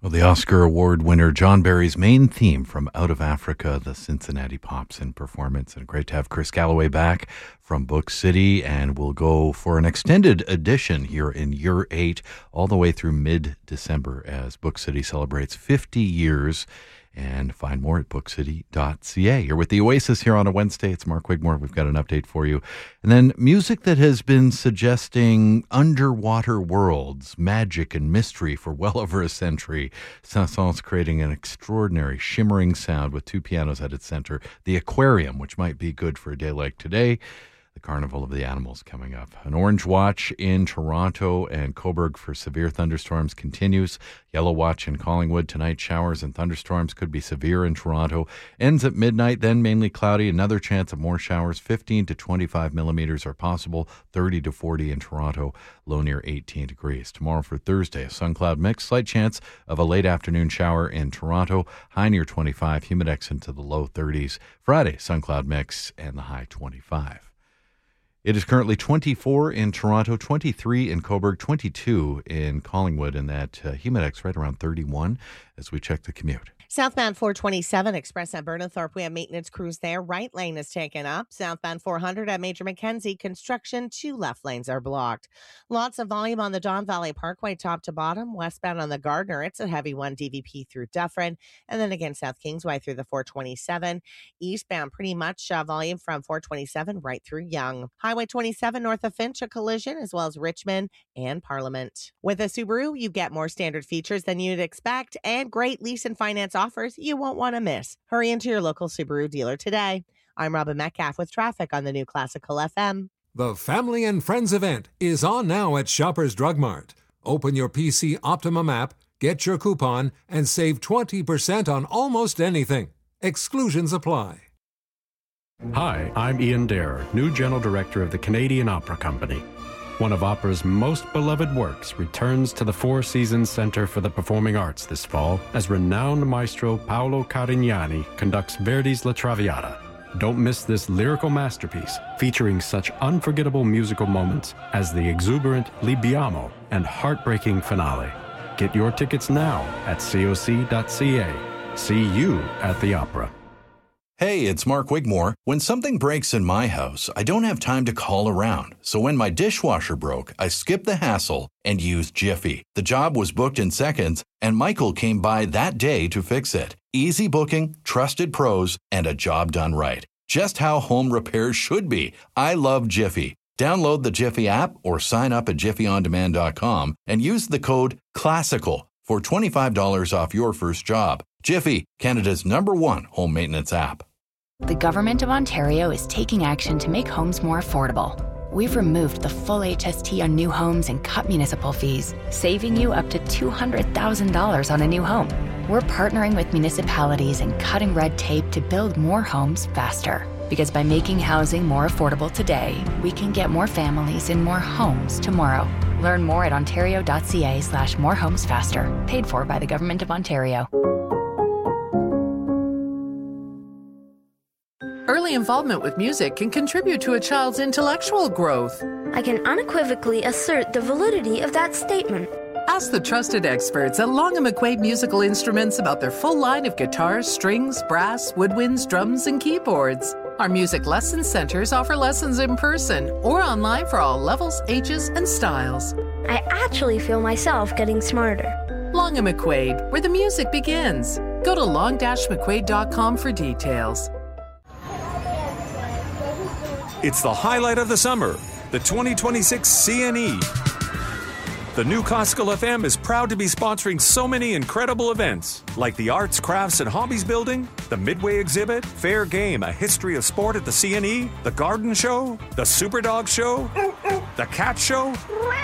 Well, the Oscar Award winner John Barry's main theme from Out of Africa, the Cincinnati Pops in performance. And great to have Chris Galloway back from Book City. And we'll go for an extended edition here in year 8, all the way through mid-December as Book City celebrates 50 years. And find more at bookcity.ca. You're with the Oasis here on a Wednesday. It's Mark Wigmore. We've got an update for you. And then music that has been suggesting underwater worlds, magic and mystery for well over a century. Saint-Saëns creating an extraordinary shimmering sound with 2 pianos at its center. The aquarium, which might be good for a day like today. The Carnival of the Animals coming up. An orange watch in Toronto and Cobourg for severe thunderstorms continues. Yellow watch in Collingwood tonight. Showers and thunderstorms could be severe in Toronto. Ends at midnight, then mainly cloudy. Another chance of more showers. 15 to 25 millimeters are possible. 30 to 40 in Toronto. Low near 18 degrees. Tomorrow for Thursday, a sun cloud mix. Slight chance of a late afternoon shower in Toronto. High near 25. Humidex into the low 30s. Friday, sun cloud mix and the high 25. It is currently 24 in Toronto, 23 in Cobourg, 22 in Collingwood, and that Humidex right around 31 as we check the commute. Southbound 427 Express at Burnethorpe, we have maintenance crews there. Right lane is taken up. Southbound 400 at Major Mackenzie, construction, 2 left lanes are blocked. Lots of volume on the Don Valley Parkway, top to bottom. Westbound on the Gardner, it's a heavy one, DVP through Dufferin. And then again, South Kingsway through the 427. Eastbound, pretty much volume from 427 right through Yonge. Highway 27 north of Finch, a collision, as well as Richmond and Parliament. With a Subaru, you get more standard features than you'd expect and great lease and finance offers you won't want to miss. Hurry into your local Subaru dealer today. I'm Robin Metcalf with traffic on the new Classical FM. The Family and Friends event is on now at Shoppers Drug Mart. Open your PC Optimum app, get your coupon, and save 20% on almost anything. Exclusions apply. Hi, I'm Ian Dare, new General Director of the Canadian Opera Company. One of opera's most beloved works returns to the Four Seasons Center for the Performing Arts this fall as renowned maestro Paolo Carignani conducts Verdi's La Traviata. Don't miss this lyrical masterpiece featuring such unforgettable musical moments as the exuberant Libiamo and heartbreaking finale. Get your tickets now at coc.ca. See you at the opera. Hey, it's Mark Wigmore. When something breaks in my house, I don't have time to call around. So when my dishwasher broke, I skipped the hassle and used Jiffy. The job was booked in seconds, and Michael came by that day to fix it. Easy booking, trusted pros, and a job done right. Just how home repairs should be. I love Jiffy. Download the Jiffy app or sign up at jiffyondemand.com and use the code CLASSICAL for $25 off your first job. Jiffy, Canada's #1 home maintenance app. The Government of Ontario is taking action to make homes more affordable. We've removed the full HST on new homes and cut municipal fees, saving you up to $200,000 on a new home. We're partnering with municipalities and cutting red tape to build more homes faster. Because by making housing more affordable today, we can get more families in more homes tomorrow. Learn more at ontario.ca/morehomesfaster. Paid for by the Government of Ontario. Early involvement with music can contribute to a child's intellectual growth. I can unequivocally assert the validity of that statement. Ask the trusted experts at Long & McQuaid Musical Instruments about their full line of guitars, strings, brass, woodwinds, drums, and keyboards. Our music lesson centers offer lessons in person or online for all levels, ages, and styles. I actually feel myself getting smarter. Long & McQuaid, where the music begins. Go to long-mcquaid.com for details. It's the highlight of the summer, the 2026 CNE. The new Classical FM is proud to be sponsoring so many incredible events, like the Arts, Crafts, and Hobbies Building, the Midway Exhibit, Fair Game, a history of sport at the CNE, the Garden Show, the Superdog Show, the Cat Show,